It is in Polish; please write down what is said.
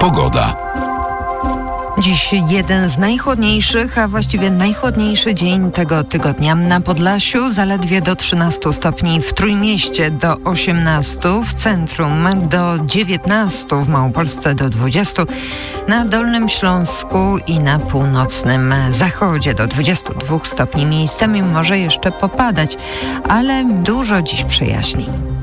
Pogoda. Dziś jeden z najchłodniejszych, a właściwie najchłodniejszy dzień tego tygodnia. Na Podlasiu zaledwie do 13 stopni, w Trójmieście do 18, w centrum do 19, w Małopolsce do 20, na Dolnym Śląsku i na północnym zachodzie do 22 stopni. Miejscami może jeszcze popadać, ale dużo dziś przejaśni.